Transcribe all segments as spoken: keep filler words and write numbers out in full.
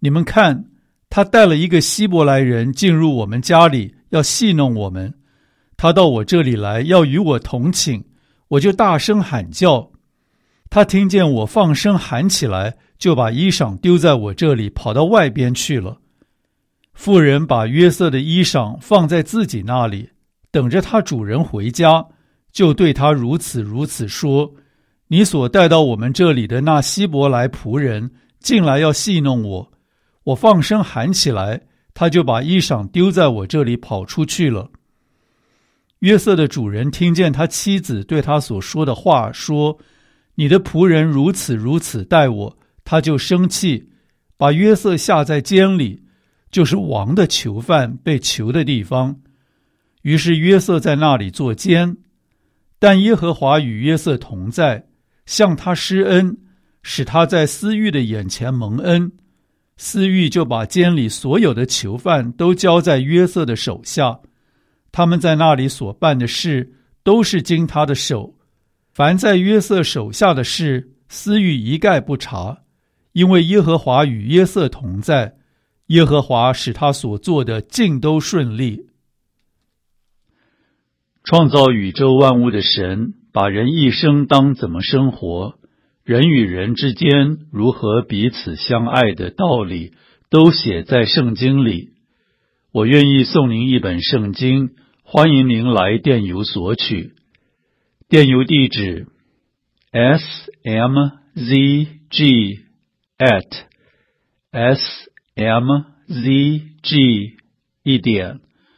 你们看，他带了一个希伯来人进入我们家里，要戏弄我们。他到我这里来，要与我同寝，我就大声喊叫。他听见我放声喊起来，就把衣裳丢在我这里，跑到外边去了。妇人把约瑟的衣裳放在自己那里，等着他主人回家，就对他如此如此说：你所带到我们这里的那希伯来仆人进来要戏弄我，我放声喊起来，他就把衣裳丢在我这里，跑出去了。约瑟的主人听见他妻子对他所说的话，说：你的仆人如此如此待我，他就生气，把约瑟下在监里，就是王的囚犯被囚的地方。于是约瑟在那里做监，但耶和华与约瑟同在，向他施恩，使他在司狱的眼前蒙恩。司狱就把监里所有的囚犯都交在约瑟的手下，他们在那里所办的事都是经他的手。凡在约瑟手下的事，司狱一概不查，因为耶和华与约瑟同在，耶和华使他所做的尽都顺利。创造宇宙万物的神，把人一生当怎么生活，人与人之间如何彼此相爱的道理，都写在圣经里。我愿意送您一本圣经，欢迎您来电邮索取。电邮地址 s m z g at s m z g 一点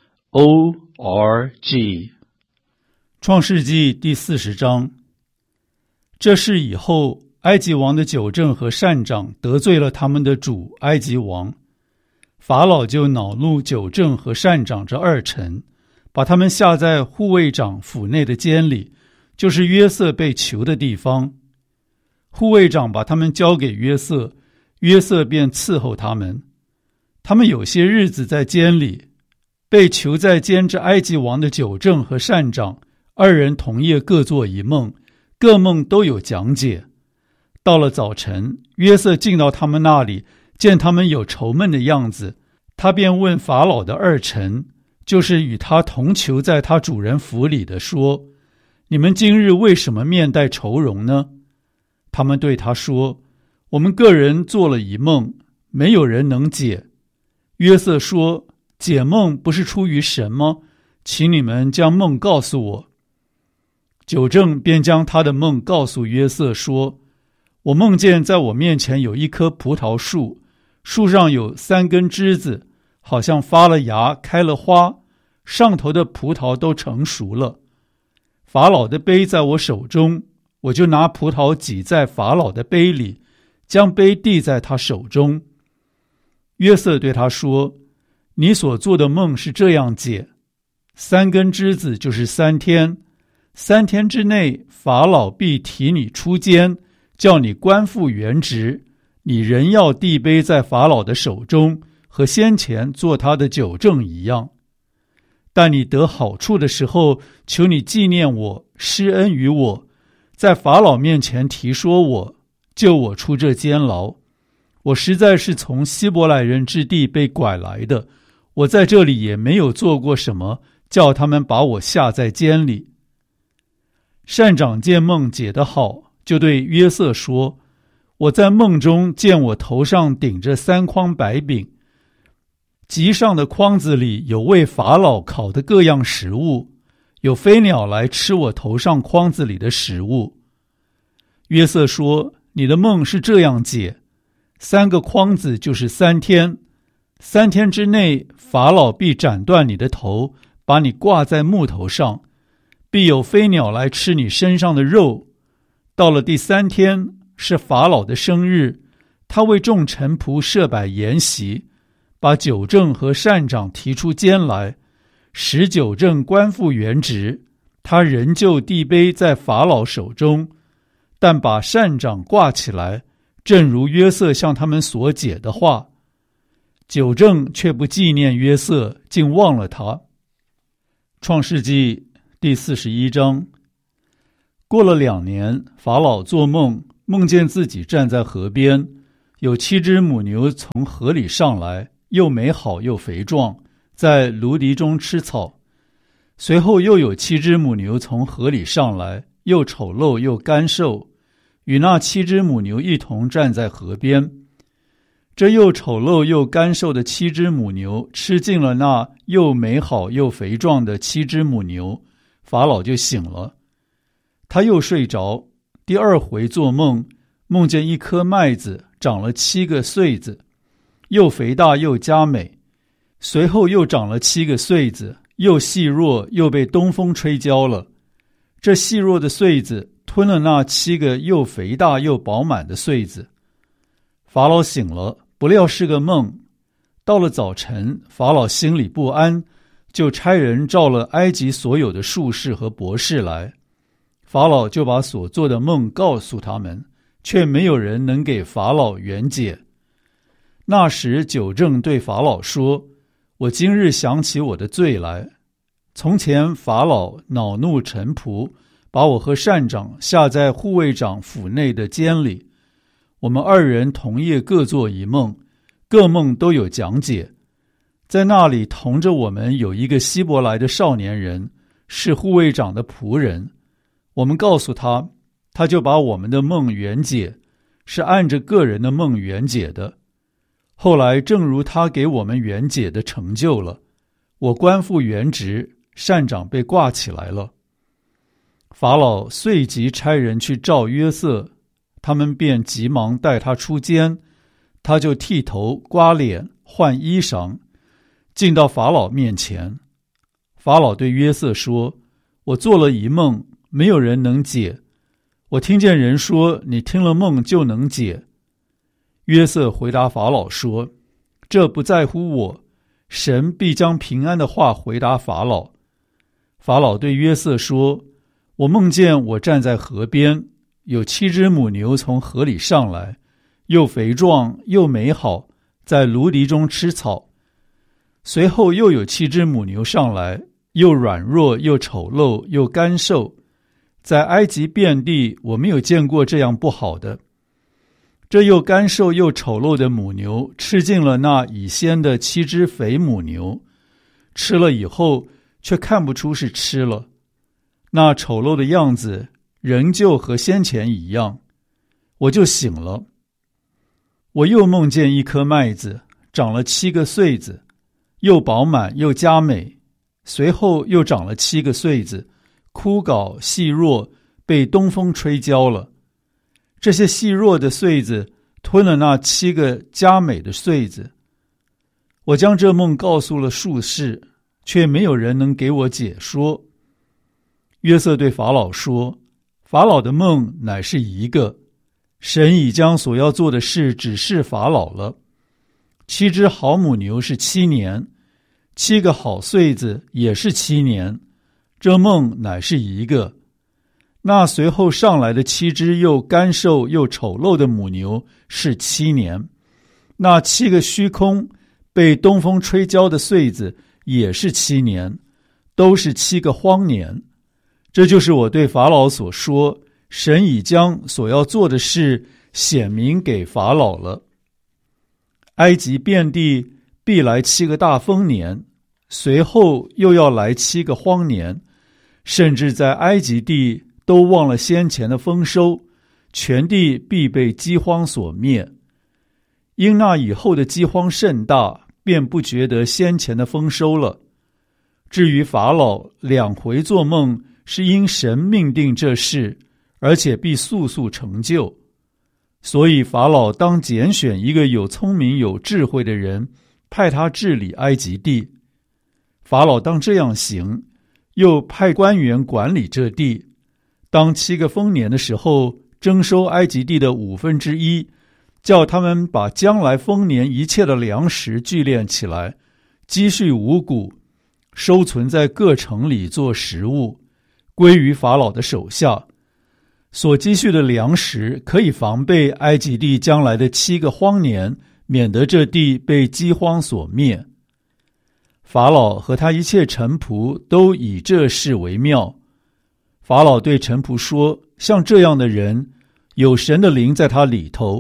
o r g。 创世纪第四十章。这事以后，埃及王的酒政和膳长得罪了他们的主埃及王，法老就恼怒酒政和膳长这二臣，把他们下在护卫长府内的监里，就是约瑟被囚的地方。护卫长把他们交给约瑟，约瑟便伺候他们。他们有些日子在监里，被囚在监之埃及王的酒政和膳长二人同夜各做一梦，各梦都有讲解。到了早晨，约瑟进到他们那里，见他们有愁闷的样子，他便问法老的二臣，就是与他同囚在他主人府里的，说：你们今日为什么面带愁容呢？他们对他说：我们个人做了一梦，没有人能解。约瑟说：解梦不是出于神吗？请你们将梦告诉我。酒政便将他的梦告诉约瑟，说：我梦见在我面前有一棵葡萄树，树上有三根枝子，好像发了芽开了花，上头的葡萄都成熟了。法老的杯在我手中，我就拿葡萄挤在法老的杯里，将杯递在他手中。约瑟对他说：你所做的梦是这样解，三根枝子就是三天，三天之内法老必提你出监，叫你官复原职，你仍要递杯在法老的手中，和先前做他的酒政一样。但你得好处的时候，求你纪念我，施恩于我，在法老面前提说我，救我出这监牢。我实在是从希伯来人之地被拐来的，我在这里也没有做过什么，叫他们把我下在监里。膳长见梦解得好，就对约瑟说：我在梦中见我头上顶着三筐白饼，极上的筐子里有为法老烤的各样食物，有飞鸟来吃我头上筐子里的食物。约瑟说：你的梦是这样解，三个筐子就是三天，三天之内法老必斩断你的头，把你挂在木头上，必有飞鸟来吃你身上的肉。到了第三天，是法老的生日，他为众臣仆设摆筵席，把酒政和膳长提出监来，使酒政官复原职，他仍旧递杯在法老手中，但把膳长挂起来，正如约瑟向他们所解的话。酒政却不纪念约瑟，竟忘了他。创世纪第四十一章。过了两年，法老做梦，梦见自己站在河边， 有七只母牛从河里上来，又美好又肥壮，在芦荻中吃草。随后又有七只母牛从河里上来，又丑陋又干瘦，与那七只母牛一同站在河边。这又丑陋又干瘦的七只母牛吃尽了那又美好又肥壮的七只母牛，法老就醒了。他又睡着，第二回做梦，梦见一颗麦子长了七个穗子，又肥大又佳美。随后又长了七个穗子，又细弱，又被东风吹焦了。这细弱的穗子吞了那七个又肥大又饱满的穗子。法老醒了，不料是个梦。到了早晨，法老心里不安，就差人召了埃及所有的术士和博士来。法老就把所做的梦告诉他们，却没有人能给法老圆解。那时酒政对法老说：我今日想起我的罪来。从前法老恼怒臣仆，把我和膳长下在护卫长府内的监里。我们二人同夜各做一梦，各梦都有讲解。在那里同着我们有一个希伯来的少年人，是护卫长的仆人。我们告诉他，他就把我们的梦圆解，是按着个人的梦圆解的。后来正如他给我们圆解的成就了，我官复原职，膳长被挂起来了。法老遂即差人去召约瑟，他们便急忙带他出监，他就剃头刮脸换衣裳，进到法老面前。法老对约瑟说：我做了一梦，没有人能解。我听见人说，你听了梦就能解。约瑟回答法老说：这不在乎我，神必将平安的话回答法老。法老对约瑟说：我梦见我站在河边，有七只母牛从河里上来，又肥壮又美好，在芦荻中吃草。随后又有七只母牛上来，又软弱又丑陋又干瘦，在埃及遍地我没有见过这样不好的。这又干瘦又丑陋的母牛吃尽了那已先的七只肥母牛，吃了以后却看不出是吃了，那丑陋的样子仍旧和先前一样。我就醒了。我又梦见一颗麦子长了七个穗子，又饱满又佳美。随后又长了七个穗子，枯槁细弱，被东风吹焦了。这些细弱的穗子吞了那七个佳美的穗子。我将这梦告诉了术士，却没有人能给我解说。约瑟对法老说：法老的梦乃是一个，神已将所要做的事指示法老了。七只好母牛是七年，七个好穗子也是七年，这梦乃是一个。那随后上来的七只又干瘦又丑陋的母牛是七年，那七个虚空被东风吹焦的穗子也是七年，都是七个荒年。这就是我对法老所说，神已将所要做的事显明给法老了。埃及遍地必来七个大丰年，随后又要来七个荒年，甚至在埃及地都忘了先前的丰收，全地必被饥荒所灭。因那以后的饥荒甚大，便不觉得先前的丰收了。至于法老两回做梦，是因神命定这事，而且必速速成就。所以法老当拣选一个有聪明有智慧的人，派他治理埃及地。法老当这样行，又派官员管理这地。当七个丰年的时候，征收埃及地的五分之一，叫他们把将来丰年一切的粮食聚敛起来，积蓄五谷，收存在各城里做食物，归于法老的手下。所积蓄的粮食可以防备埃及地将来的七个荒年，免得这地被饥荒所灭。法老和他一切臣仆都以这事为妙。法老对臣仆说：像这样的人，有神的灵在他里头，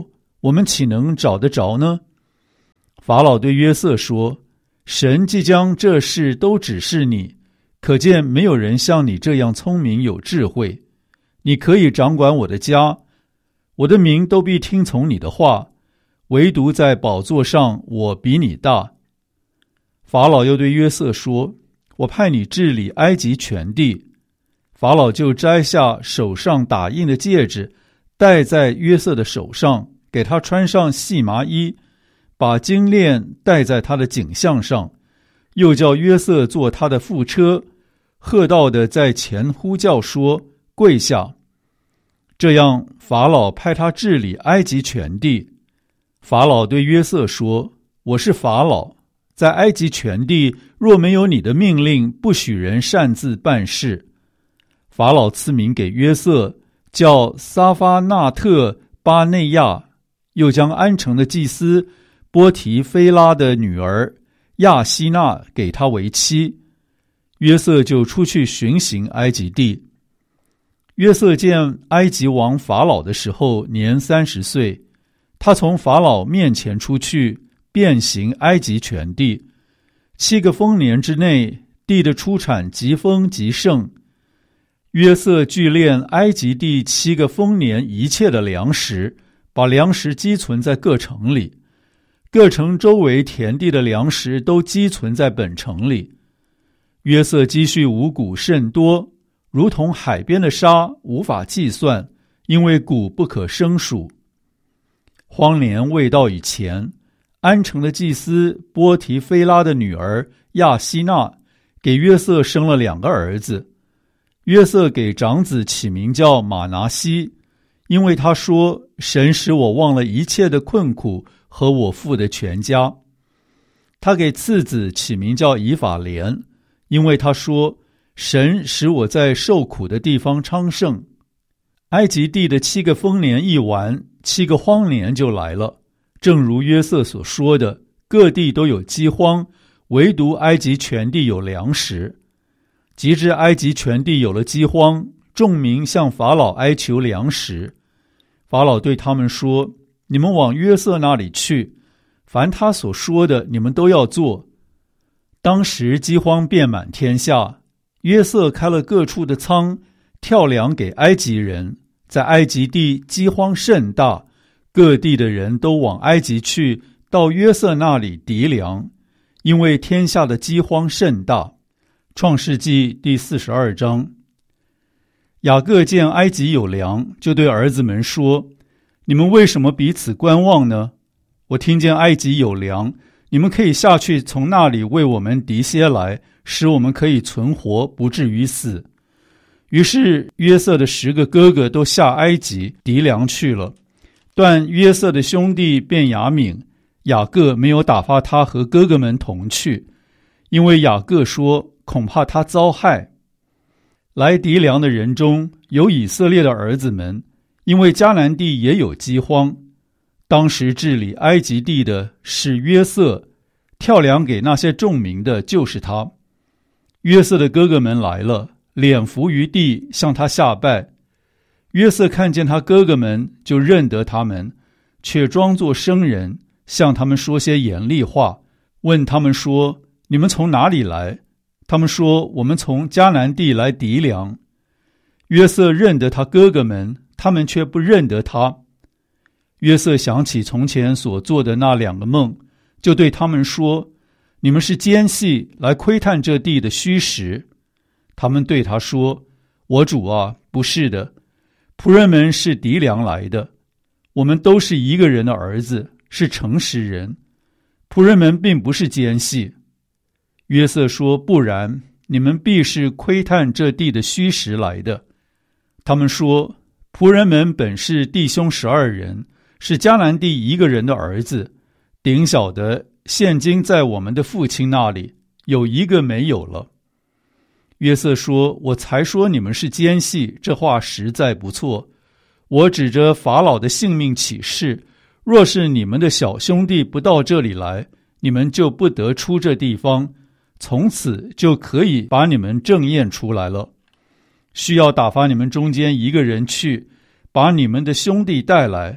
我们岂能找得着呢？”法老对约瑟说：“神既将这事都指示你，可见没有人像你这样聪明有智慧。你可以掌管我的家，我的民都必听从你的话，唯独在宝座上我比你大。”法老又对约瑟说：“我派你治理埃及全地。”法老就摘下手上打印的戒指，戴在约瑟的手上，给他穿上细麻衣，把金链戴在他的颈项上，又叫约瑟坐他的副车，喝道的在前呼叫说：“跪下！”这样法老派他治理埃及全地。法老对约瑟说：“我是法老，在埃及全地若没有你的命令，不许人擅自办事。”法老赐名给约瑟，叫撒法纳特巴内亚，又将安城的祭司波提菲拉的女儿亚希娜给他为妻。约瑟就出去巡行埃及地。约瑟见埃及王法老的时候年三十岁，他从法老面前出去，遍行埃及全地。七个丰年之内，地的出产极丰极盛。约瑟聚敛埃及地七个丰年一切的粮食，把粮食积存在各城里，各城周围田地的粮食都积存在本城里。约瑟积蓄五谷甚多，如同海边的沙，无法计算，因为谷不可胜数。荒年未到以前，安城的祭司波提菲拉的女儿亚希娜给约瑟生了两个儿子。约瑟给长子起名叫马拿西，因为他说：“神使我忘了一切的困苦和我父的全家。”他给次子起名叫以法莲，因为他说：“神使我在受苦的地方昌盛。”埃及地的七个丰年一完，七个荒年就来了，正如约瑟所说的，各地都有饥荒，唯独埃及全地有粮食。及至埃及全地有了饥荒，众民向法老哀求粮食。法老对他们说：“你们往约瑟那里去，凡他所说的，你们都要做。”当时饥荒遍满天下，约瑟开了各处的仓，跳粮给埃及人。在埃及地饥荒甚大，各地的人都往埃及去，到约瑟那里籴粮，因为天下的饥荒甚大。创世纪第四十二章。雅各见埃及有粮，就对儿子们说：“你们为什么彼此观望呢？我听见埃及有粮，你们可以下去从那里为我们籴些来，使我们可以存活，不至于死。”于是约瑟的十个哥哥都下埃及籴粮去了，但约瑟的兄弟便雅悯，雅各没有打发他和哥哥们同去，因为雅各说：“恐怕他遭害。”来籴粮的人中有以色列的儿子们，因为迦南地也有饥荒。当时治理埃及地的是约瑟，跳粮给那些众民的就是他。约瑟的哥哥们来了，脸伏于地，向他下拜。约瑟看见他哥哥们，就认得他们，却装作生人，向他们说些严厉话，问他们说：“你们从哪里来？”他们说：“我们从迦南地来籴粮。”约瑟认得他哥哥们，他们却不认得他。约瑟想起从前所做的那两个梦，就对他们说：“你们是奸细，来窥探这地的虚实。”他们对他说：“我主啊，不是的，仆人们是籴粮来的。我们都是一个人的儿子，是诚实人。仆人们并不是奸细。”约瑟说：“不然，你们必是窥探这地的虚实来的。”他们说：“仆人们本是弟兄十二人，是迦南地一个人的儿子，顶小的现今在我们的父亲那里，有一个没有了。”约瑟说：“我才说你们是奸细，这话实在不错。我指着法老的性命起誓，若是你们的小兄弟不到这里来，你们就不得出这地方，从此就可以把你们正验出来了。需要打发你们中间一个人去，把你们的兄弟带来，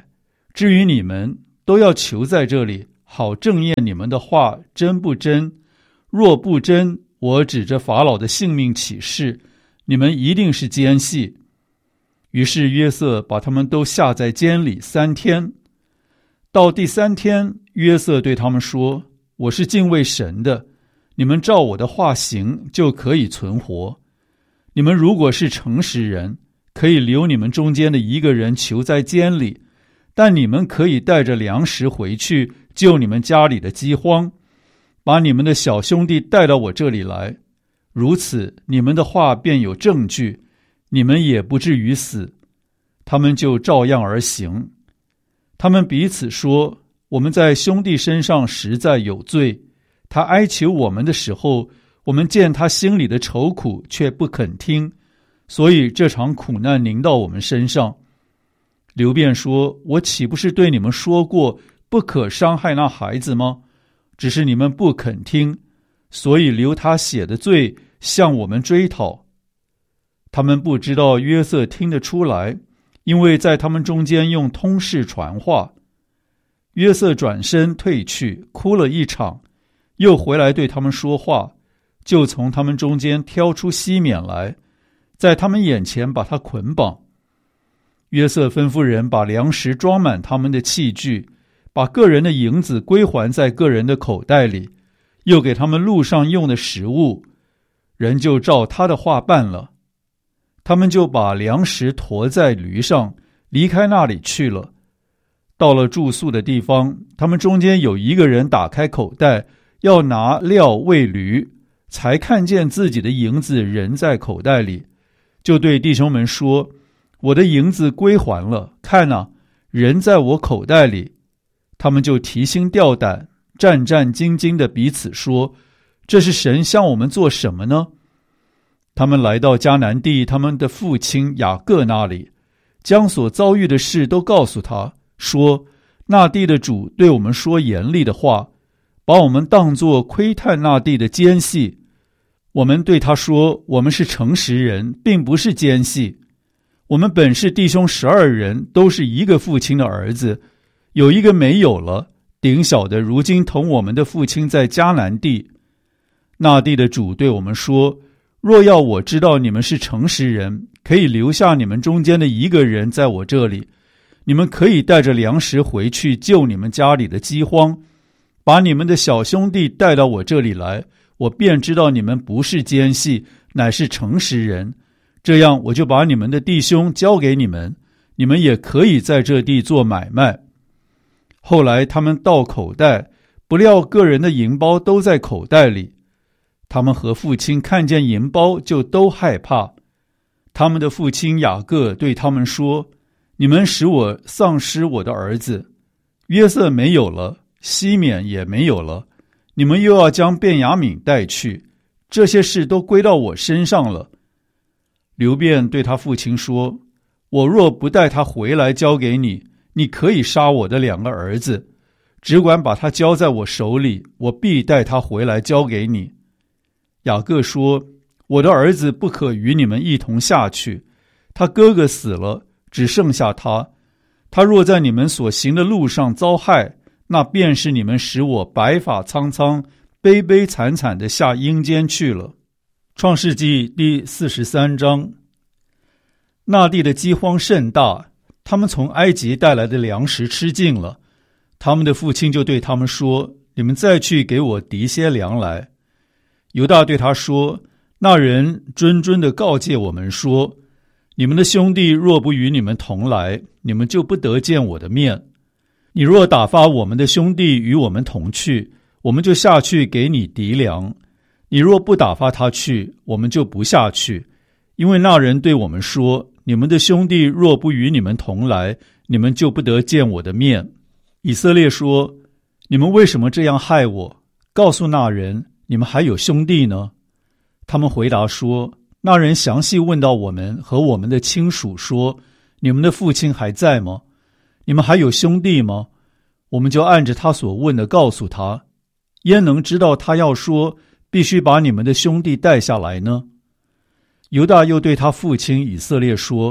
至于你们，都要求在这里，好正验你们的话真不真。若不真，我指着法老的性命起誓，你们一定是奸细。于是约瑟把他们都下在监里三天。到第三天，约瑟对他们说：我是敬畏神的，你们照我的话行，就可以存活。你们如果是诚实人，可以留你们中间的一个人囚在监里，但你们可以带着粮食回去，救你们家里的饥荒，把你们的小兄弟带到我这里来，如此你们的话便有证据，你们也不至于死。他们就照样而行。他们彼此说：我们在兄弟身上实在有罪，他哀求我们的时候，我们见他心里的愁苦，却不肯听，所以这场苦难临到我们身上。刘辩说：我岂不是对你们说过，不可伤害那孩子吗？只是你们不肯听，所以留他血的罪向我们追讨。他们不知道约瑟听得出来，因为在他们中间用通事传话。约瑟转身退去，哭了一场，又回来对他们说话，就从他们中间挑出西缅来，在他们眼前把他捆绑。约瑟吩咐人把粮食装满他们的器具，把个人的银子归还在个人的口袋里，又给他们路上用的食物，人就照他的话办了。他们就把粮食驮在驴上，离开那里去了。到了住宿的地方，他们中间有一个人打开口袋，要拿料喂驴，才看见自己的银子仍在口袋里，就对弟兄们说：我的银子归还了，看哪，人在我口袋里。他们就提心吊胆，战战兢兢地彼此说：这是神向我们做什么呢？他们来到迦南地他们的父亲雅各那里，将所遭遇的事都告诉他，说：那地的主对我们说严厉的话，把我们当作窥探那地的奸细。我们对他说：我们是诚实人，并不是奸细。我们本是弟兄十二人，都是一个父亲的儿子，有一个没有了，顶小的如今同我们的父亲在迦南地。那地的主对我们说：若要我知道你们是诚实人，可以留下你们中间的一个人在我这里，你们可以带着粮食回去救你们家里的饥荒，把你们的小兄弟带到我这里来，我便知道你们不是奸细，乃是诚实人。这样我就把你们的弟兄交给你们，你们也可以在这地做买卖。后来他们倒口袋，不料个人的银包都在口袋里。他们和父亲看见银包，就都害怕。他们的父亲雅各对他们说：你们使我丧失我的儿子，约瑟没有了，西缅也没有了，你们又要将便雅悯带去，这些事都归到我身上了。刘辩对他父亲说：我若不带他回来交给你，你可以杀我的两个儿子，只管把他交在我手里，我必带他回来交给你。雅各说：我的儿子不可与你们一同下去，他哥哥死了，只剩下他，他若在你们所行的路上遭害，那便是你们使我白发苍苍、悲悲惨惨地下阴间去了。创世纪第四十三章。那地的饥荒甚大，他们从埃及带来的粮食吃尽了，他们的父亲就对他们说：你们再去给我籴些粮来。犹大对他说：那人谆谆地告诫我们说，你们的兄弟若不与你们同来，你们就不得见我的面。你若打发我们的兄弟与我们同去，我们就下去给你籴粮；你若不打发他去，我们就不下去。因为那人对我们说，你们的兄弟若不与你们同来，你们就不得见我的面。以色列说：你们为什么这样害我？告诉那人，你们还有兄弟呢？他们回答说：那人详细问到我们和我们的亲属说，你们的父亲还在吗？你们还有兄弟吗？我们就按着他所问的告诉他。焉能知道他要说必须把你们的兄弟带下来呢？犹大又对他父亲以色列说：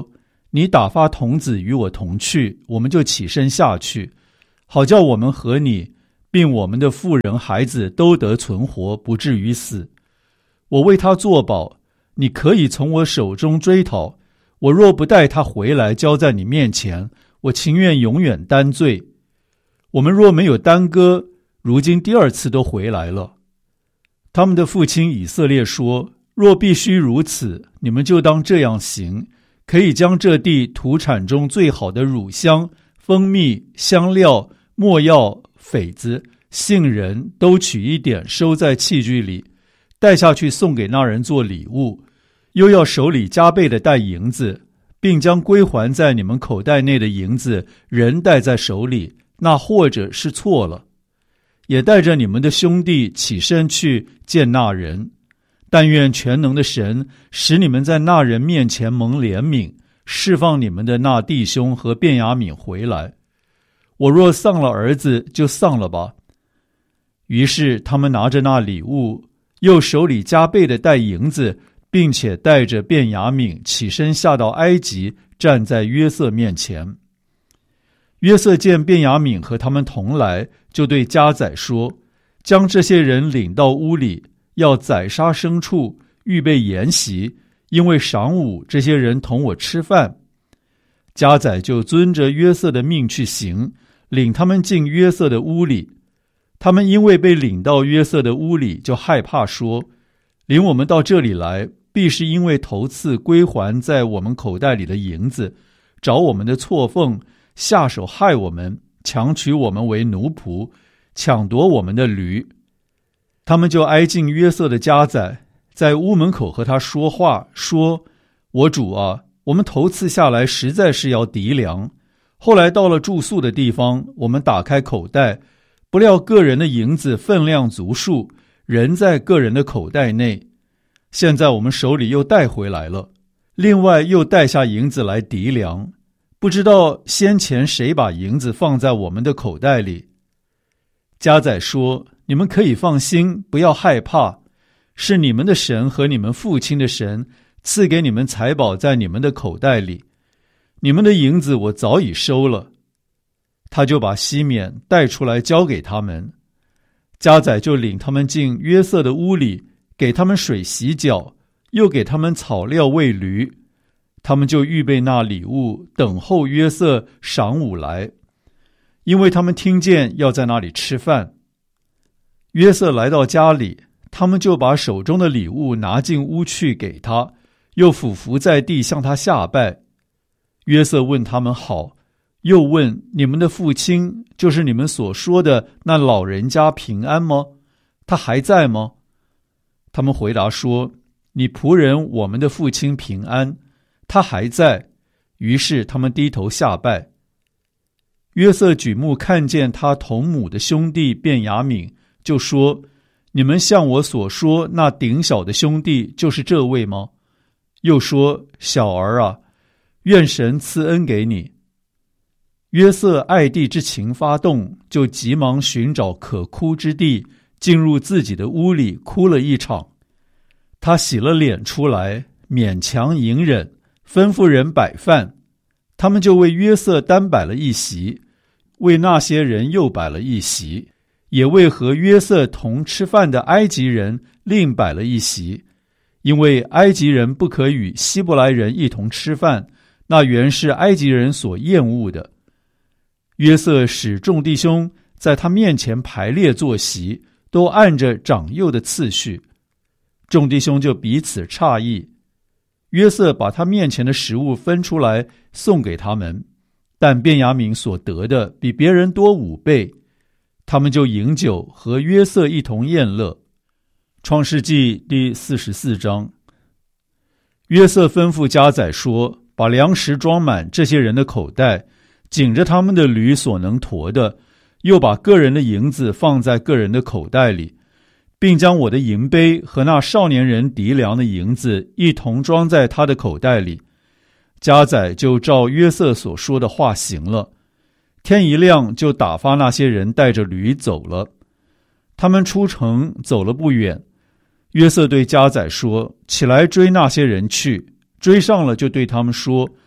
你打发童子与我同去，我们就起身下去，好叫我们和你并我们的妇人孩子都得存活，不至于死。我为他作保，你可以从我手中追讨。我若不带他回来交在你面前，我情愿永远担罪。我们若没有耽搁，如今第二次都回来了。他们的父亲以色列说，若必须如此，你们就当这样行，可以将这地土产中最好的乳香、蜂蜜、香料、没药、榧子、杏仁都取一点，收在器具里，带下去送给那人做礼物，又要手里加倍的带银子，并将归还在你们口袋内的银子人带在手里，那或者是错了。也带着你们的兄弟起身去见那人，但愿全能的神使你们在那人面前蒙怜悯，释放你们的那弟兄和便雅悯回来。我若丧了儿子，就丧了吧。于是他们拿着那礼物，又手里加倍的带银子，并且带着便雅悯起身下到埃及，站在约瑟面前。约瑟见便雅悯和他们同来，就对家宰说，将这些人领到屋里，要宰杀牲畜，预备筵席，因为晌午这些人同我吃饭。家宰就遵着约瑟的命去行，领他们进约瑟的屋里。他们因为被领到约瑟的屋里，就害怕说，领我们到这里来，必是因为头次归还在我们口袋里的银子，找我们的错缝，下手害我们，强取我们为奴仆，抢夺我们的驴。他们就挨近约瑟的家宰，在屋门口和他说话，说，我主啊，我们头次下来实在是要籴粮，后来到了住宿的地方，我们打开口袋，不料个人的银子分量足数，人在个人的口袋内。现在我们手里又带回来了，另外又带下银子来籴粮，不知道先前谁把银子放在我们的口袋里。家宰说，你们可以放心，不要害怕，是你们的神和你们父亲的神赐给你们财宝在你们的口袋里，你们的银子我早已收了。他就把西缅带出来交给他们，家宰就领他们进约瑟的屋里，给他们水洗脚，又给他们草料喂驴。他们就预备那礼物，等候约瑟晌午来，因为他们听见要在那里吃饭。约瑟来到家里，他们就把手中的礼物拿进屋去给他，又俯伏在地向他下拜。约瑟问他们好，又问，你们的父亲，就是你们所说的那老人家平安吗？他还在吗？他们回答说，你仆人我们的父亲平安，他还在。于是他们低头下拜。约瑟举目看见他同母的兄弟便雅悯，就说，你们向我所说那顶小的兄弟就是这位吗？又说，小儿啊，愿神赐恩给你。约瑟爱弟之情发动，就急忙寻找可哭之地，进入自己的屋里哭了一场。他洗了脸出来，勉强隐忍，吩咐人摆饭。他们就为约瑟单摆了一席，为那些人又摆了一席，也为和约瑟同吃饭的埃及人另摆了一席，因为埃及人不可与希伯来人一同吃饭，那原是埃及人所厌恶的。约瑟使众弟兄在他面前排列坐席，都按着长幼的次序。众弟兄就彼此诧异。约瑟把他面前的食物分出来送给他们，但便雅悯所得的比别人多五倍。他们就饮酒，和约瑟一同宴乐。创世纪第四十四章。约瑟吩咐家宰说，把粮食装满这些人的口袋，紧着他们的驴所能驮的，又把个人的银子放在个人的口袋里，并将我的银杯和那少年人籴粮的银子一同装在他的口袋里。家宰就照约瑟所说的话行了。天一亮，就打发那些人带着驴走了。他们出城走了不远，约瑟对家宰说，起来追那些人去。追上了，就对他们说，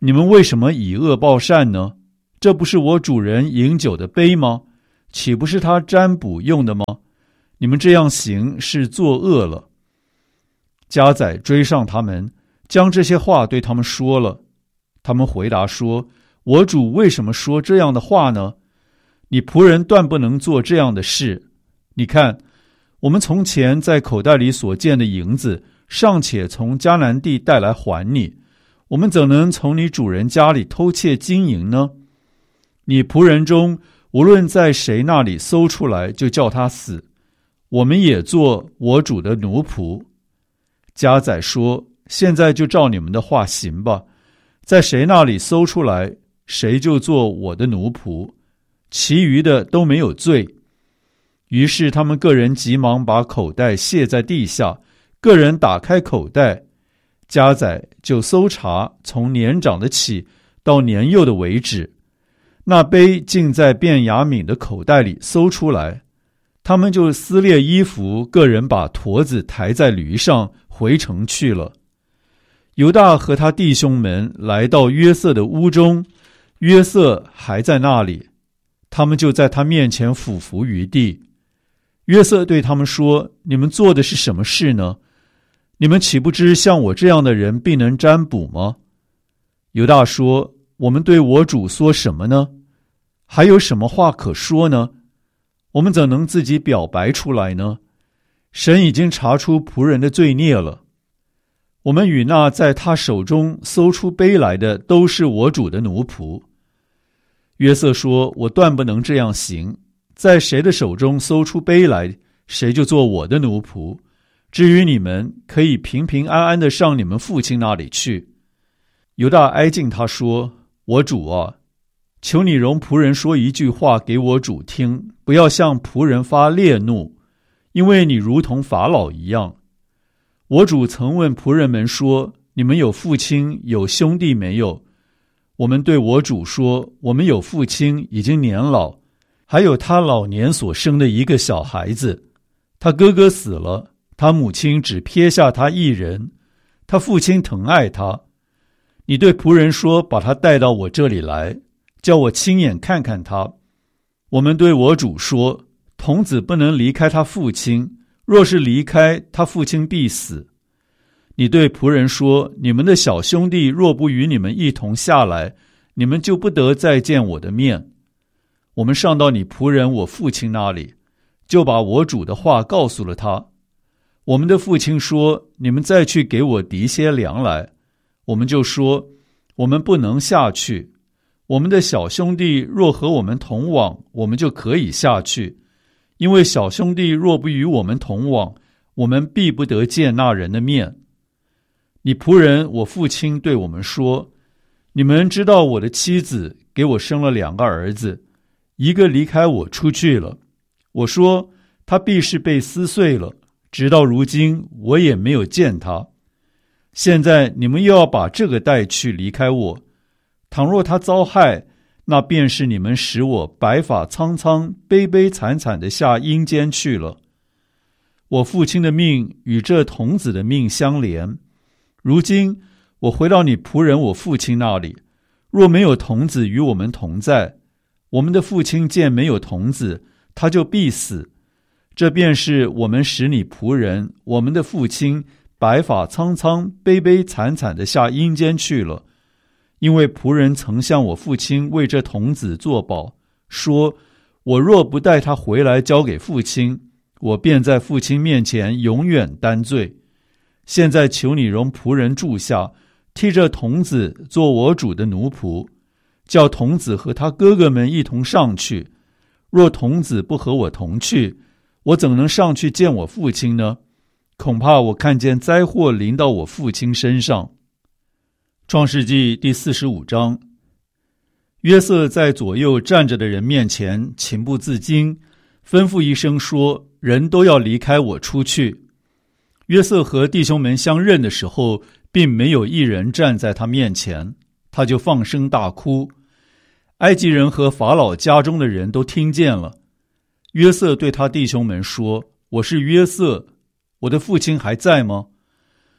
你们为什么以恶报善呢？这不是我主人饮酒的杯吗？岂不是他占卜用的吗？你们这样行是作恶了。家宰追上他们，将这些话对他们说了。他们回答说：我主为什么说这样的话呢？你仆人断不能做这样的事。你看，我们从前在口袋里所见的银子，尚且从迦南地带来还你，我们怎能从你主人家里偷窃金银呢？你仆人中无论在谁那里搜出来，就叫他死。我们也做我主的奴仆。家宰说：现在就照你们的话行吧，在谁那里搜出来，谁就做我的奴仆，其余的都没有罪。于是他们个人急忙把口袋卸在地下，个人打开口袋，家宰就搜查，从年长的起到年幼的为止，那杯竟在便雅悯的口袋里搜出来。他们就撕裂衣服，个人把驼子抬在驴上回城去了。犹大和他弟兄们来到约瑟的屋中，约瑟还在那里，他们就在他面前俯伏于地。约瑟对他们说：你们做的是什么事呢？你们岂不知像我这样的人必能占卜吗？犹大说：我们对我主说什么呢？还有什么话可说呢？我们怎能自己表白出来呢？神已经查出仆人的罪孽了。我们与那在他手中搜出杯来的都是我主的奴仆。约瑟说：我断不能这样行，在谁的手中搜出杯来，谁就做我的奴仆。至于你们，可以平平安安地上你们父亲那里去。犹大挨近他说：我主啊，求你容仆人说一句话给我主听，不要向仆人发烈怒，因为你如同法老一样。我主曾问仆人们说：你们有父亲有兄弟没有？我们对我主说：我们有父亲，已经年老，还有他老年所生的一个小孩子。他哥哥死了，他母亲只撇下他一人，他父亲疼爱他。你对仆人说：把他带到我这里来，叫我亲眼看看他。我们对我主说：童子不能离开他父亲，若是离开，他父亲必死。你对仆人说：你们的小兄弟若不与你们一同下来，你们就不得再见我的面。我们上到你仆人我父亲那里，就把我主的话告诉了他。我们的父亲说：你们再去给我籴些粮来。我们就说：我们不能下去。我们的小兄弟若和我们同往，我们就可以下去，因为小兄弟若不与我们同往，我们必不得见那人的面。你仆人我父亲对我们说：你们知道我的妻子给我生了两个儿子，一个离开我出去了。我说他必是被撕碎了，直到如今我也没有见他。现在你们又要把这个带去离开我，倘若他遭害，那便是你们使我白发苍苍、悲悲惨惨地下阴间去了。我父亲的命与这童子的命相连，如今我回到你仆人我父亲那里，若没有童子与我们同在，我们的父亲见没有童子，他就必死。这便是我们使你仆人我们的父亲白发苍苍、悲悲惨惨地下阴间去了。因为仆人曾向我父亲为这童子作保，说：我若不带他回来交给父亲，我便在父亲面前永远担罪。现在求你容仆人住下，替这童子做我主的奴仆，叫童子和他哥哥们一同上去。若童子不和我同去，我怎能上去见我父亲呢？恐怕我看见灾祸临到我父亲身上。创世纪第四十五章，约瑟在左右站着的人面前情不自禁，吩咐一声说：人都要离开我出去。约瑟和弟兄们相认的时候，并没有一人站在他面前，他就放声大哭。埃及人和法老家中的人都听见了。约瑟对他弟兄们说：我是约瑟，我的父亲还在吗？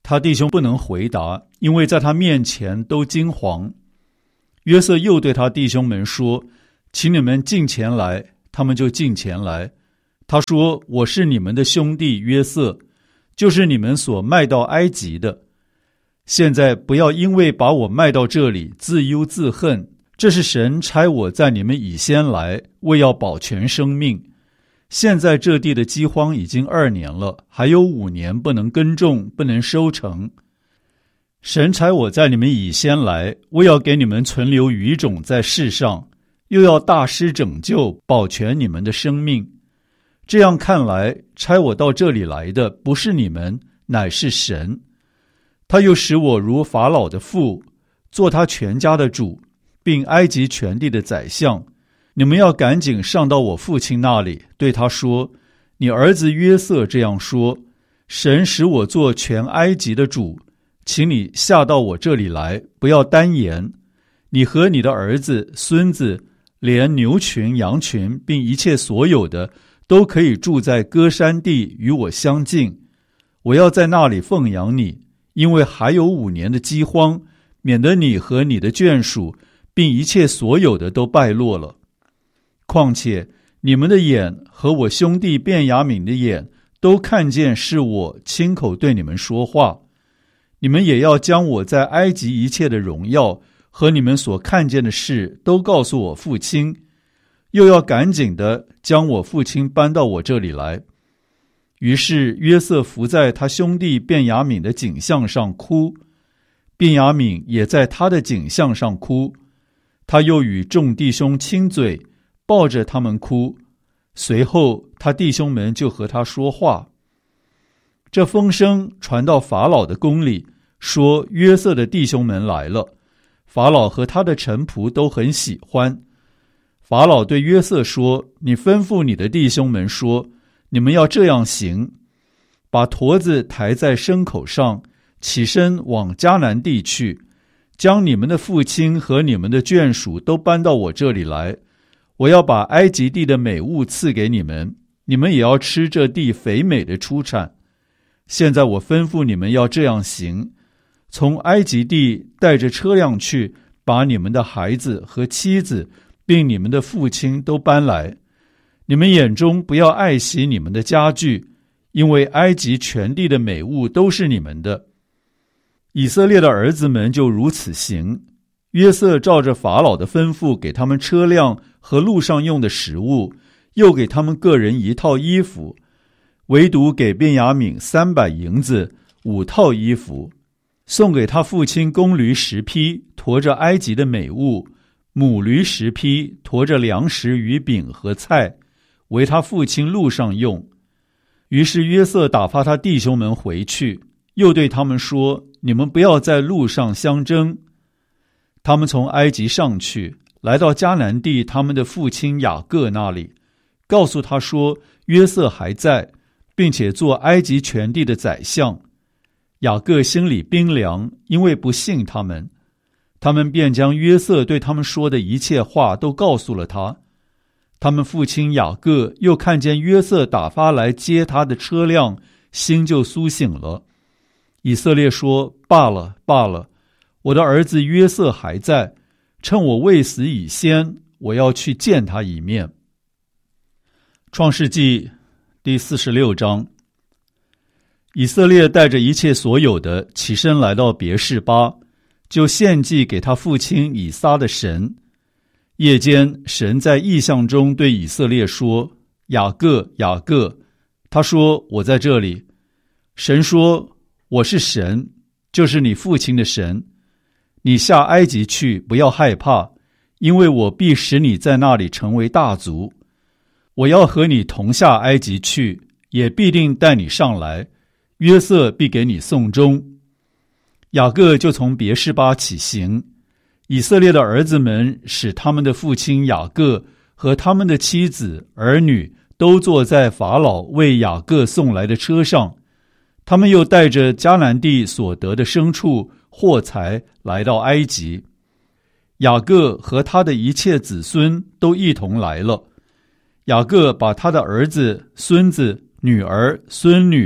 他弟兄不能回答，因为在他面前都惊惶。约瑟又对他弟兄们说：请你们近前来。他们就近前来。他说：我是你们的兄弟约瑟，就是你们所卖到埃及的。现在不要因为把我卖到这里自忧自恨，这是神差我在你们以先来，为要保全生命。现在这地的饥荒已经二年了，还有五年不能耕种，不能收成。神差我在你们以先来，为要给你们存留余种在世上，又要大施拯救，保全你们的生命。这样看来，差我到这里来的不是你们，乃是神。他又使我如法老的父，做他全家的主，并埃及全地的宰相。你们要赶紧上到我父亲那里，对他说：你儿子约瑟这样说，神使我做全埃及的主，请你下到我这里来，不要单言。你和你的儿子、孙子，连牛群、羊群，并一切所有的，都可以住在歌珊地，与我相近。我要在那里奉养你，因为还有五年的饥荒，免得你和你的眷属，并一切所有的都败落了。况且你们的眼和我兄弟便雅悯的眼都看见是我亲口对你们说话。你们也要将我在埃及一切的荣耀和你们所看见的事都告诉我父亲，又要赶紧的将我父亲搬到我这里来。于是约瑟伏在他兄弟便雅悯的颈项上哭，便雅悯也在他的颈项上哭。他又与众弟兄亲嘴，抱着他们哭。随后他弟兄们就和他说话。这风声传到法老的宫里，说约瑟的弟兄们来了。法老和他的臣仆都很喜欢。法老对约瑟说：你吩咐你的弟兄们说，你们要这样行，把驼子抬在牲口上，起身往迦南地去，将你们的父亲和你们的眷属都搬到我这里来。我要把埃及地的美物赐给你们，你们也要吃这地肥美的出产。现在我吩咐你们要这样行，从埃及地带着车辆去，把你们的孩子和妻子并你们的父亲都搬来。你们眼中不要爱惜你们的家具，因为埃及全地的美物都是你们的。以色列的儿子们就如此行。约瑟照着法老的吩咐，给他们车辆和路上用的食物，又给他们个人一套衣服，唯独给便雅悯三百银子，五套衣服，送给他父亲公驴十匹，驮着埃及的美物；母驴十匹，驮着粮食与饼和菜，为他父亲路上用。于是约瑟打发他弟兄们回去，又对他们说：你们不要在路上相争。他们从埃及上去，来到迦南地他们的父亲雅各那里，告诉他说约瑟还在，并且做埃及全地的宰相。雅各心里冰凉，因为不信他们。他们便将约瑟对他们说的一切话都告诉了他。他们父亲雅各又看见约瑟打发来接他的车辆，心就苏醒了。以色列说：罢了罢了，我的儿子约瑟还在，趁我未死以先，我要去见他一面。创世纪第四十六章。以色列带着一切所有的起身来到别是巴，就献祭给他父亲以撒的神。夜间，神在异象中对以色列说：雅各，雅各。他说：我在这里。神说：我是神，就是你父亲的神。你下埃及去，不要害怕，因为我必使你在那里成为大族。我要和你同下埃及去，也必定带你上来。约瑟必给你送终。雅各就从别是巴起行。以色列的儿子们使他们的父亲雅各和他们的妻子儿女都坐在法老为雅各送来的车上。他们又带着迦南地所得的牲畜货财来到埃及。雅各和他的一切子孙都一同来了。雅各把他的儿子、孙子、女儿、孙女，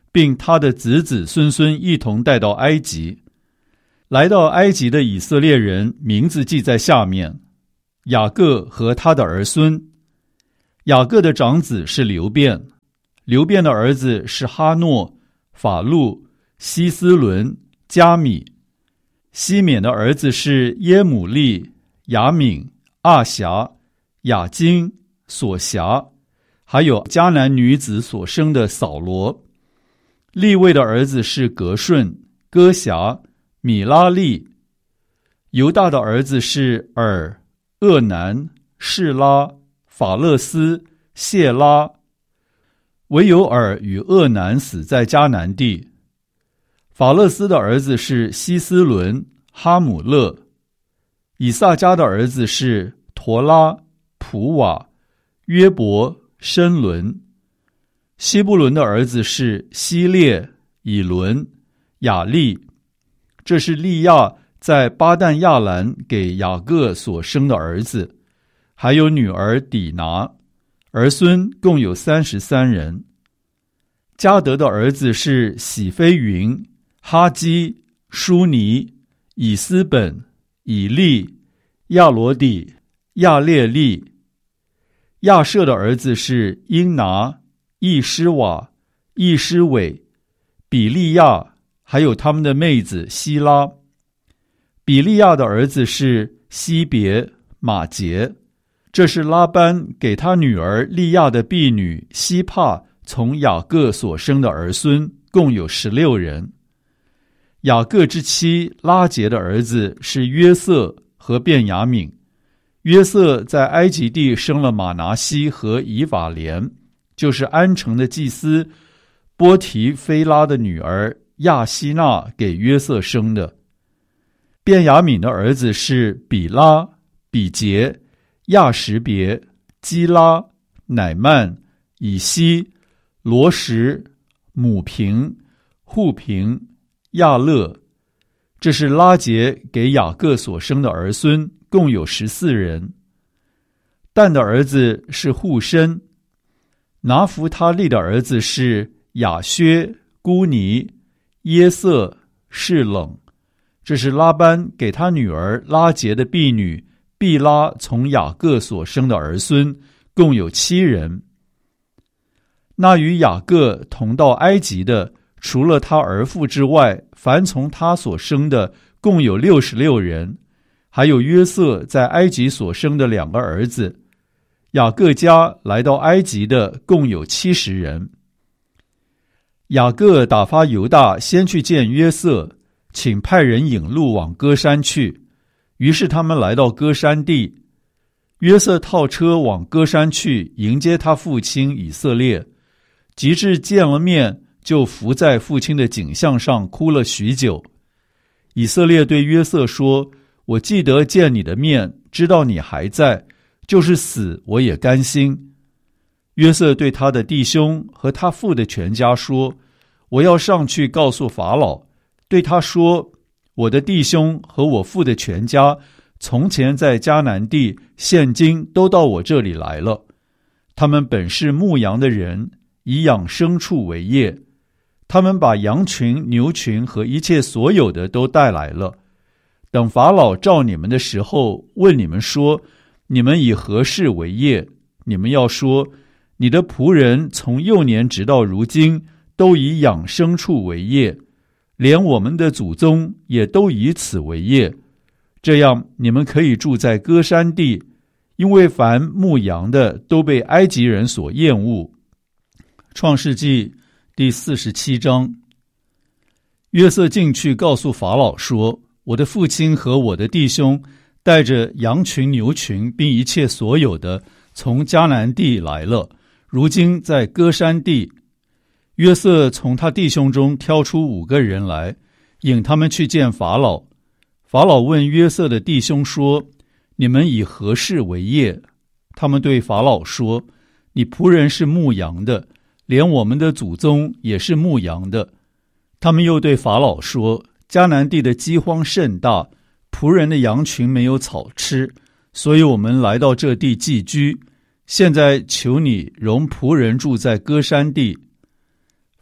并他的子子孙孙一同带到埃及。来到埃及的以色列人名字记在下面：雅各和他的儿孙。雅各的长子是流便，流便的儿子是哈诺、法路、希斯伦、加米。西缅的儿子是耶母利、雅敏、阿辖、雅金、索辖，还有迦南女子所生的扫罗。利未的儿子是革顺、哥辖、米拉利。犹大的儿子是尔、厄南、示拉、法勒斯、谢拉。唯有尔与厄南死在迦南地。法勒斯的儿子是希斯伦、哈姆勒。以萨迦的儿子是陀拉、普瓦、约伯、申伦。希布伦的儿子是希列、以伦、雅利。这是利亚在巴旦亚兰给雅各所生的儿子，还有女儿底拿，儿孙共有三十三人。迦得的儿子是喜非云、哈基、舒尼、以斯本、以利、亚罗底、亚列利。亚舍的儿子是英拿、易施瓦、易施伟、比利亚，还有他们的妹子希拉。比利亚的儿子是西别、马杰。这是拉班给他女儿利亚的婢女希帕从雅各所生的儿孙，共有十六人。雅各之妻拉结的儿子是约瑟和便雅悯。约瑟在埃及地生了马拿西和以法莲，就是安城的祭司波提菲拉的女儿亚希娜给约瑟生的。便雅悯的儿子是比拉、比杰、亚什别、基拉、乃曼、以西、罗什、母平、户平、亚勒。这是拉结给雅各所生的儿孙，共有十四人。但的儿子是户申。拿弗他利的儿子是亚薛、孤尼、耶色、示冷。这是拉班给他女儿拉结的婢女毕拉从雅各所生的儿孙，共有七人。那与雅各同到埃及的，除了他儿妇之外，凡从他所生的共有六十六人，还有约瑟在埃及所生的两个儿子。雅各家来到埃及的共有七十人。雅各打发犹大先去见约瑟，请派人引路往歌山去。于是他们来到歌山地，约瑟套车往歌山去迎接他父亲以色列。及至见了面，就伏在父亲的颈项上哭了许久。以色列对约瑟说：我记得见你的面，知道你还在，就是死我也甘心。约瑟对他的弟兄和他父的全家说：我要上去告诉法老，对他说：我的弟兄和我父的全家从前在迦南地，现今都到我这里来了。他们本是牧羊的人，以养牲畜为业。他们把羊群、牛群和一切所有的都带来了。等法老召你们的时候，问你们说：你们以何事为业？你们要说：你的仆人从幼年直到如今，都以养牲畜为业，连我们的祖宗也都以此为业。这样你们可以住在歌山地，因为凡牧羊的都被埃及人所厌恶。创世纪第四十七章。约瑟进去告诉法老说：我的父亲和我的弟兄带着羊群、牛群，并一切所有的，从迦南地来了，如今在歌山地。约瑟从他弟兄中挑出五个人来，引他们去见法老。法老问约瑟的弟兄说：你们以何事为业？他们对法老说：你仆人是牧羊的，连我们的祖宗也是牧羊的。他们又对法老说：迦南地的饥荒甚大，仆人的羊群没有草吃，所以我们来到这地寄居。现在求你容仆人住在歌山地。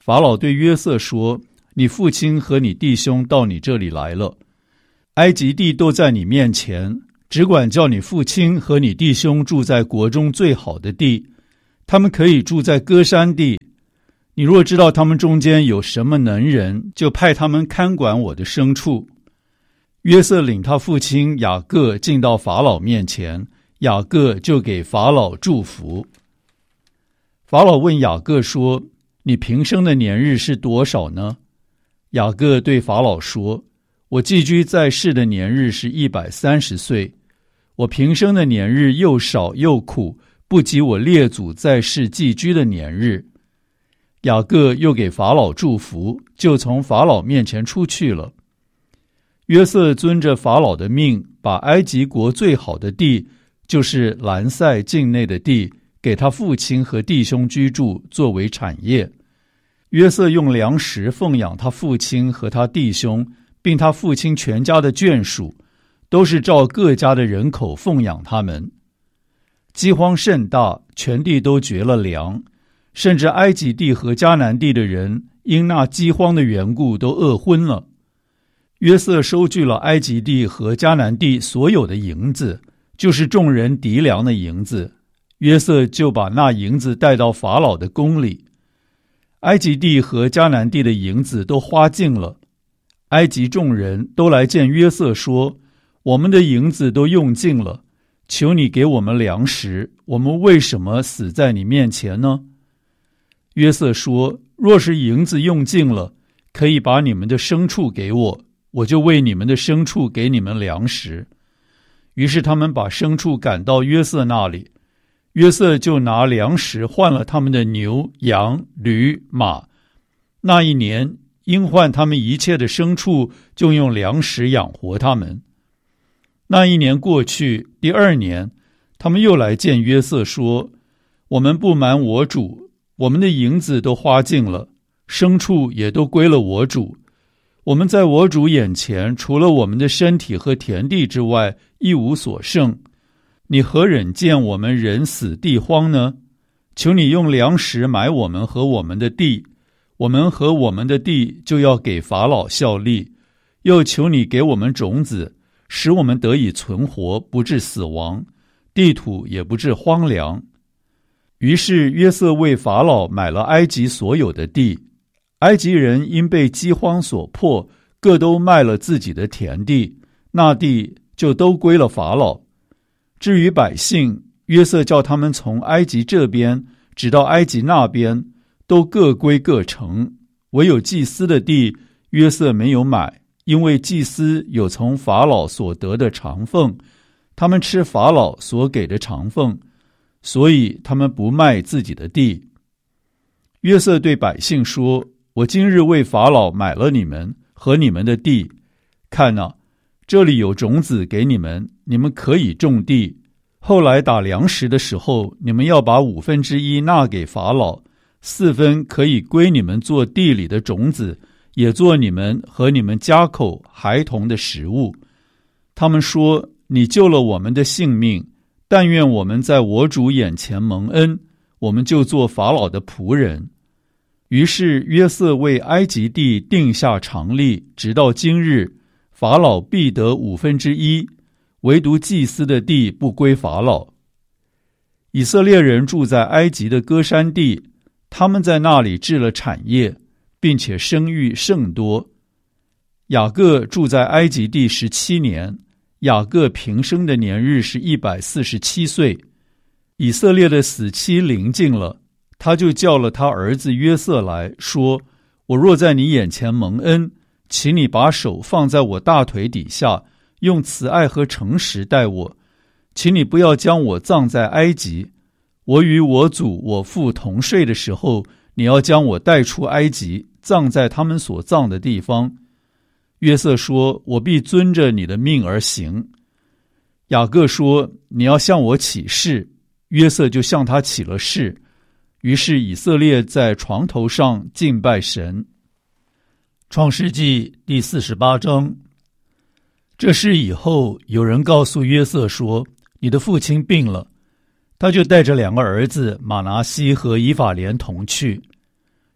法老对约瑟说：你父亲和你弟兄到你这里来了，埃及地都在你面前，只管叫你父亲和你弟兄住在国中最好的地，他们可以住在歌珊地。你若知道他们中间有什么能人，就派他们看管我的牲畜。约瑟领他父亲雅各进到法老面前，雅各就给法老祝福。法老问雅各说：你平生的年日是多少呢？雅各对法老说：我寄居在世的年日是一百三十岁，我平生的年日又少又苦，不及我列祖在世寄居的年日。雅各又给法老祝福，就从法老面前出去了。约瑟遵着法老的命，把埃及国最好的地，就是兰塞境内的地，给他父亲和弟兄居住，作为产业。约瑟用粮食奉养他父亲和他弟兄，并他父亲全家的眷属，都是照各家的人口奉养他们。饥荒甚大，全地都绝了粮，甚至埃及地和迦南地的人因那饥荒的缘故都饿昏了。约瑟收据了埃及地和迦南地所有的银子，就是众人籴粮的银子，约瑟就把那银子带到法老的宫里。埃及地和迦南地的银子都花尽了，埃及众人都来见约瑟说：我们的银子都用尽了，求你给我们粮食，我们为什么死在你面前呢？约瑟说：若是银子用尽了，可以把你们的牲畜给我，我就为你们的牲畜给你们粮食。于是他们把牲畜赶到约瑟那里，约瑟就拿粮食换了他们的牛、羊、驴、马。那一年因换他们一切的牲畜，就用粮食养活他们。那一年过去，第二年，他们又来见约瑟说：我们不瞒我主，我们的银子都花尽了，牲畜也都归了我主。我们在我主眼前，除了我们的身体和田地之外，一无所剩。你何忍见我们人死地荒呢？求你用粮食买我们和我们的地，我们和我们的地就要给法老效力。又求你给我们种子，使我们得以存活，不致死亡，地土也不致荒凉。于是约瑟为法老买了埃及所有的地。埃及人因被饥荒所迫，各都卖了自己的田地，那地就都归了法老。至于百姓，约瑟叫他们从埃及这边直到埃及那边，都各归各城。唯有祭司的地，约瑟没有买，因为祭司有从法老所得的长俸，他们吃法老所给的长俸，所以他们不卖自己的地。约瑟对百姓说：我今日为法老买了你们和你们的地，看哪，这里有种子给你们，你们可以种地。后来打粮食的时候，你们要把五分之一纳给法老，四分可以归你们做地里的种子，也做你们和你们家口孩童的食物。他们说：你救了我们的性命，但愿我们在我主眼前蒙恩，我们就做法老的仆人。于是约瑟为埃及地定下常例，直到今日，法老必得五分之一，唯独祭司的地不归法老。以色列人住在埃及的歌珊地，他们在那里置了产业，并且生育甚多。雅各住在埃及地十七年，雅各平生的年日是一百四十七岁。以色列的死期临近了，他就叫了他儿子约瑟来说：我若在你眼前蒙恩，请你把手放在我大腿底下，用慈爱和诚实待我，请你不要将我葬在埃及。我与我祖我父同睡的时候，你要将我带出埃及，葬在他们所葬的地方。约瑟说：我必遵着你的命而行。雅各说：你要向我起誓。约瑟就向他起了誓。于是以色列在床头上敬拜神。创世纪第四十八章。这事以后，有人告诉约瑟说：你的父亲病了。他就带着两个儿子马拿西和以法莲同去。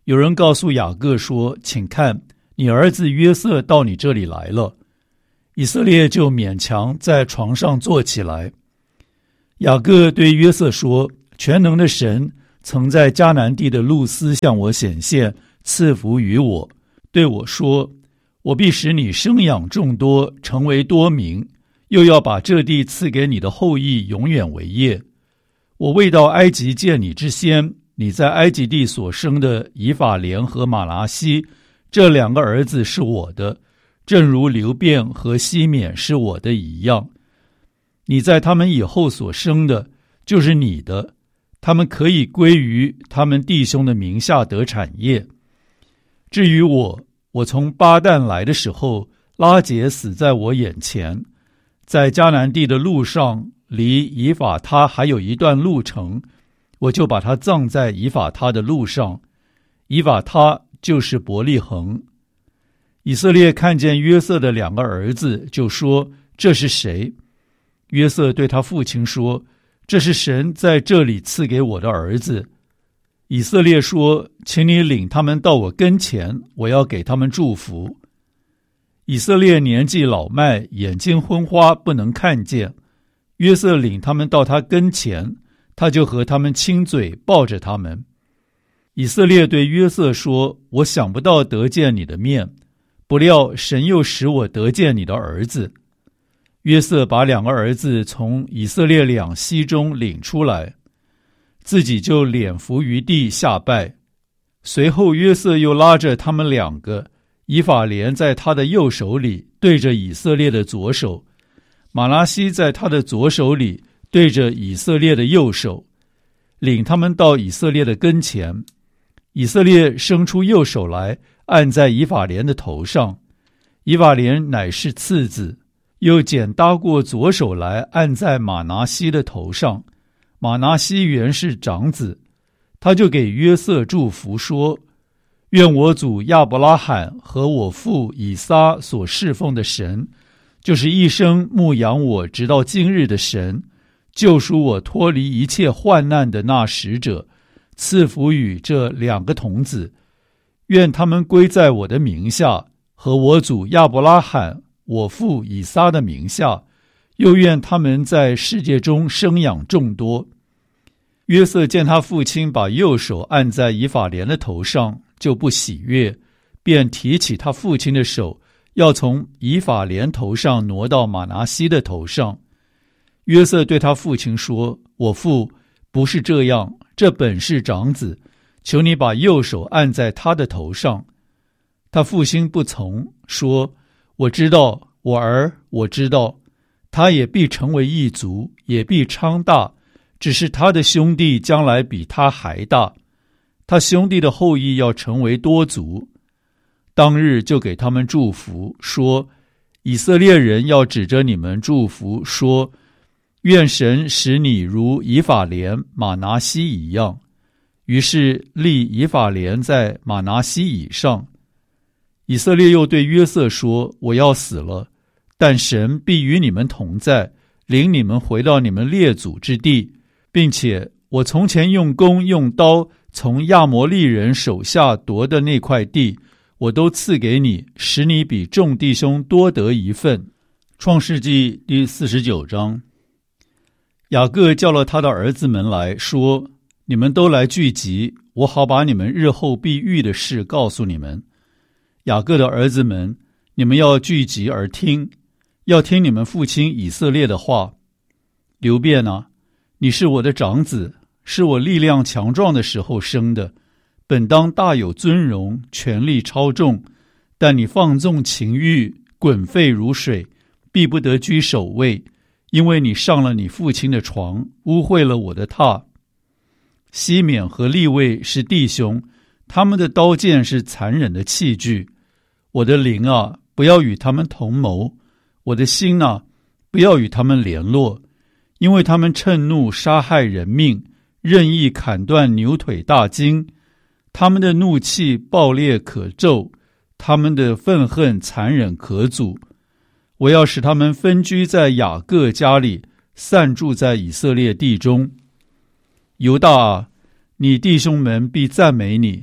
有人告诉雅各说，请看，你儿子约瑟到你这里来了。以色列就勉强在床上坐起来。雅各对约瑟说，全能的神曾在迦南地的路斯向我显现，赐福于我，对我说，我必使你生养众多，成为多民，又要把这地赐给你的后裔永远为业。我未到埃及见你之先，你在埃及地所生的以法莲和玛拿西这两个儿子是我的，正如流便和西缅是我的一样。你在他们以后所生的就是你的，他们可以归于他们弟兄的名下得产业。至于我，我从巴旦来的时候，拉结死在我眼前，在迦南地的路上，离以法他还有一段路程，我就把他葬在以法他的路上。以法他就是伯利恒。以色列看见约瑟的两个儿子，就说，这是谁？约瑟对他父亲说，这是神在这里赐给我的儿子。以色列说，请你领他们到我跟前，我要给他们祝福。以色列年纪老迈，眼睛昏花，不能看见。约瑟领他们到他跟前，他就和他们亲嘴，抱着他们。以色列对约瑟说，我想不到得见你的面，不料神又使我得见你的儿子。约瑟把两个儿子从以色列两栖中领出来，自己就脸伏于地下拜。随后约瑟又拉着他们两个，以法莲在他的右手里，对着以色列的左手；玛拿西在他的左手里，对着以色列的右手，领他们到以色列的跟前。以色列伸出右手来，按在以法莲的头上，以法莲乃是次子，又剪搭过左手来，按在玛拿西的头上，玛拿西原是长子。他就给约瑟祝福说，愿我祖亚伯拉罕和我父以撒所侍奉的神，就是一生牧养我直到今日的神，救赎我脱离一切患难的那使者，赐福与这两个童子，愿他们归在我的名下，和我祖亚伯拉罕我父以撒的名下，又愿他们在世界中生养众多。约瑟见他父亲把右手按在以法莲的头上，就不喜悦，便提起他父亲的手，要从以法莲头上挪到玛拿西的头上。约瑟对他父亲说，我父，不是这样，这本是长子，求你把右手按在他的头上。他父亲不从，说，我知道，我儿，我知道，他也必成为一族，也必昌大，只是他的兄弟将来比他还大，他兄弟的后裔要成为多族。当日就给他们祝福，说，以色列人要指着你们祝福，说，愿神使你如以法莲、玛拿西一样。于是立以法莲在玛拿西以上。以色列又对约瑟说，我要死了，但神必与你们同在，领你们回到你们列祖之地，并且我从前用弓用刀从亚摩利人手下夺的那块地，我都赐给你，使你比众弟兄多得一份。创世纪第四十九章。雅各叫了他的儿子们来说，你们都来聚集，我好把你们日后必遇的事告诉你们。雅各的儿子们，你们要聚集而听，要听你们父亲以色列的话。流便啊，你是我的长子，是我力量强壮的时候生的，本当大有尊荣，权力超重，但你放纵情欲，滚沸如水，必不得居首位，因为你上了你父亲的床，污秽了我的榻。西缅和利未是弟兄，他们的刀剑是残忍的器具。我的灵啊，不要与他们同谋，我的心啊，不要与他们联络，因为他们趁怒杀害人命，任意砍断牛腿大筋。他们的怒气暴烈可咒，他们的愤恨残忍可阻。我要使他们分居在雅各家里，散住在以色列地中。犹大啊，你弟兄们必赞美你，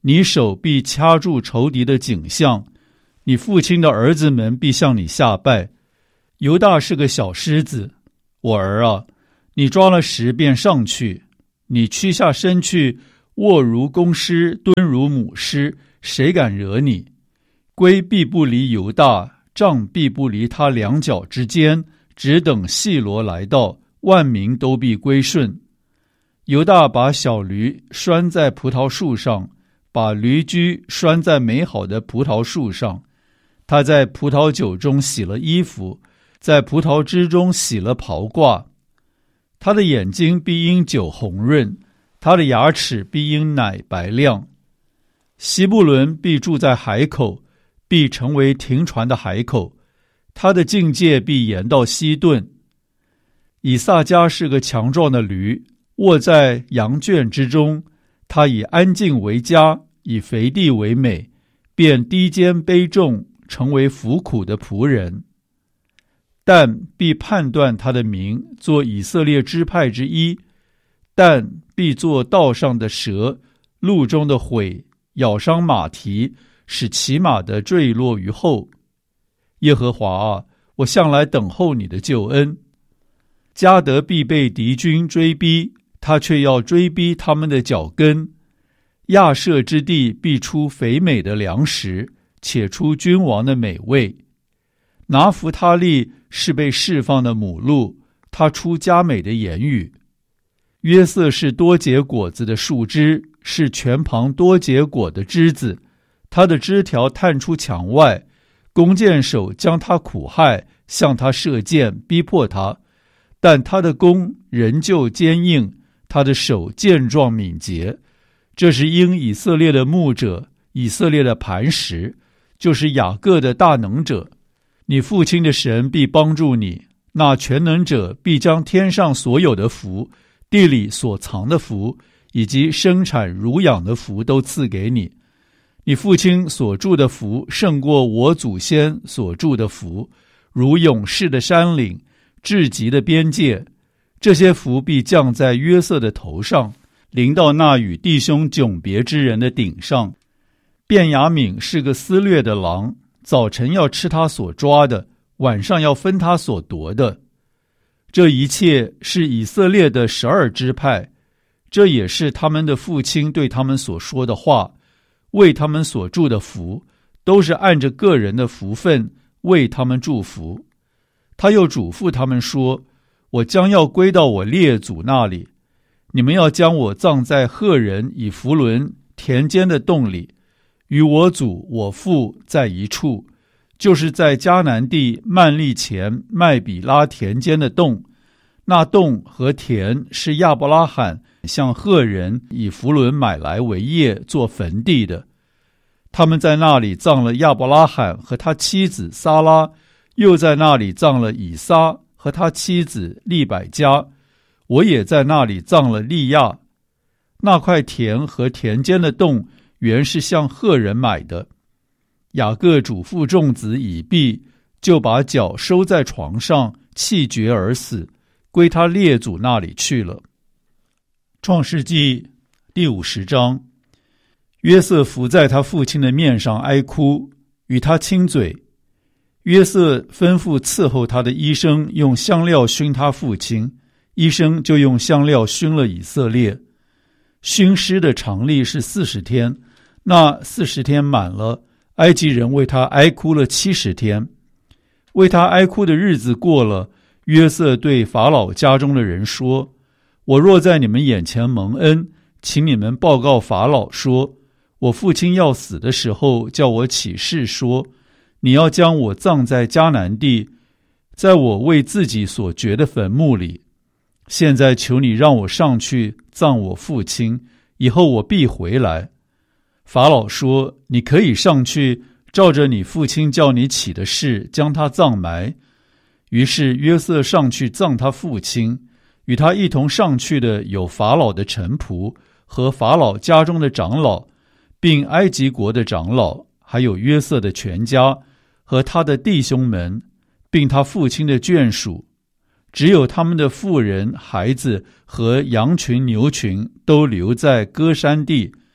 你手必掐住仇敌的颈项，你父亲的儿子们必向你下拜。犹大是个小狮子，我儿啊，你抓了石便上去，你屈下身去，卧如公狮，蹲如母狮，谁敢惹你？龟必不离犹大，杖必不离他两脚之间，只等细罗来到，万民都必归顺。犹大把小驴拴在葡萄树上，把驴驹拴在美好的葡萄树上。他在葡萄酒中洗了衣服，在葡萄汁中洗了袍褂。他的眼睛必因酒红润，他的牙齿必因奶白亮。西布伦必住在海口，必成为停船的海口，他的境界必延到西顿。以萨迦是个强壮的驴，卧在羊圈之中，他以安静为家，以肥地为美，便低肩卑重，成为服苦的仆人。但必判断他的名，做以色列支派之一。但必做道上的蛇，路中的悔，咬伤马蹄，使骑马的坠落于后。耶和华啊，我向来等候你的救恩。迦得必被敌军追逼，他却要追逼他们的脚跟。亚设之地必出肥美的粮食，且出君王的美味。拿弗他利是被释放的母鹿，他出佳美的言语。约瑟是多结果子的树枝，是泉旁多结果的枝子，他的枝条探出墙外，弓箭手将他苦害，向他射箭，逼迫他，但他的弓仍旧坚硬，他的手健壮敏捷。这是因以色列的牧者，以色列的磐石，就是雅各的大能者。你父亲的神必帮助你，那全能者必将天上所有的福，地里所藏的福，以及生产乳养的福都赐给你。你父亲所住的福胜过我祖先所住的福，如勇士的山岭，至极的边界。这些福必降在约瑟的头上，临到那与弟兄迥别之人的顶上。便雅悯是个撕裂的狼，早晨要吃他所抓的，晚上要分他所夺的。这一切是以色列的十二支派，这也是他们的父亲对他们所说的话，为他们所祝的福，都是按着个人的福分为他们祝福。他又嘱咐他们说，我将要归到我列祖那里，你们要将我葬在赫人以弗伦田间的洞里，与我祖我父在一处，就是在迦南地曼利前麦比拉田间的洞。那洞和田是亚伯拉罕向赫人以弗伦买来为业做坟地的。他们在那里葬了亚伯拉罕和他妻子撒拉，又在那里葬了以撒和他妻子利百加，我也在那里葬了利亚。那块田和田间的洞原是向赫人买的。雅各嘱咐众子已毕，就把脚收在床上，气绝而死，归他列祖那里去了。创世纪第五十章，约瑟伏在他父亲的面上哀哭，与他亲嘴。约瑟吩咐伺候他的医生用香料熏他父亲，医生就用香料熏了以色列。熏尸的常例是四十天，那四十天满了，埃及人为他哀哭了七十天。为他哀哭的日子过了，约瑟对法老家中的人说，我若在你们眼前蒙恩，请你们报告法老说，我父亲要死的时候叫我起誓说，你要将我葬在迦南地，在我为自己所掘的坟墓里。现在求你让我上去葬我父亲，以后我必回来。法老说，你可以上去，照着你父亲叫你起的事将他葬埋。于是约瑟上去葬他父亲，与他一同上去的有法老的臣仆和法老家中的长老，并埃及国的长老，还有约瑟的全家和他的弟兄们，并他父亲的眷属。只有他们的妇人、孩子和羊群、牛群都留在歌珊地。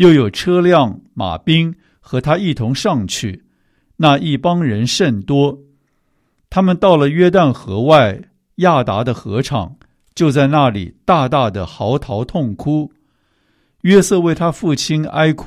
又有车辆马兵和他一同上去，那一帮人甚多。他们到了约旦河外亚达的河场，就在那里大大的嚎啕痛哭。约瑟为他父亲哀哭。